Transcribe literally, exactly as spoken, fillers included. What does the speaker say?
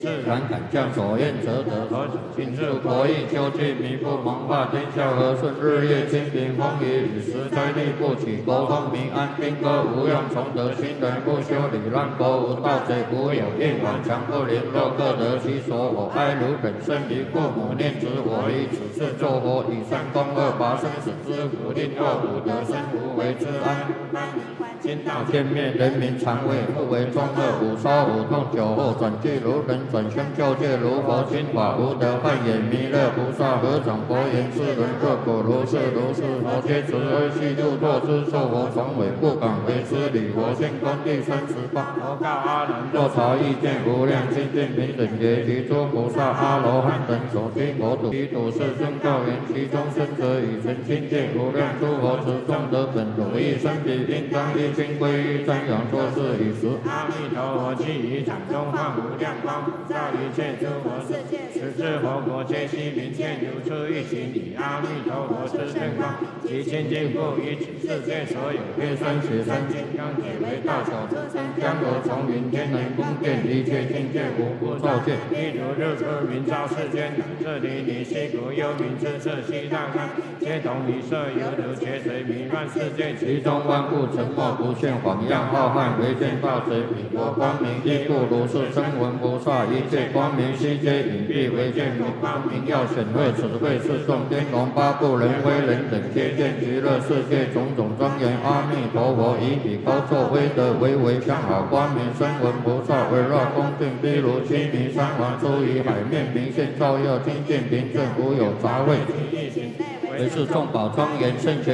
自然感降所愿则得所想，尽是国义究竟弥不蒙化天下和顺，日月清平风雨雨时灾力不起，国风民安兵戈无用，崇德新人不修理，让国无盗贼无有应往，强不凌弱，各得其所。我哀如本身于父母念之，我以此事作佛，以善功恶拔生死之苦，令若吾得生无为之安。今道见灭人民常为不为中恶，五烧五痛酒后转俱如人，转生救界如佛，心法无得幻也弥勒菩萨合掌佛言：世人若果如是如是，佛皆慈悲悉度作之。受佛从尾不敢为之礼，我现观第三十八。佛告阿难：若察意见无量清净平等觉，其诸菩萨阿罗汉等所居国土，其土是正道源，其中生者以成清净无量诸佛持众得本如意身体，应当一心归于瞻仰作是以时。阿弥陀佛，即于场中放无量光，普照一切诸佛世界，十智佛国皆悉明见，如出一形以阿弥陀佛之正光，其清净不与此世界所有黑山雪山金刚解为大小之身，江河从云天人宫殿，一切境界无不照见。譬如日出明照世间，这里离西国幽冥之色西大干，皆同一色，犹如劫水弥漫世界，其中万物沉默不现，晃漾浩瀚，唯见大水彼国光明，亦不如是声闻菩萨，一切光明悉皆隐蔽，唯见明光明耀显赫，此谓是众天龙八部人威人等，皆见极乐世界种种庄严。阿弥陀佛，以彼高坐威德，为为相好光明声闻菩萨，围绕恭敬，譬如须弥山王出于海面，明现照耀，清净平正，无有杂秽。为是众宝庄严圣贤。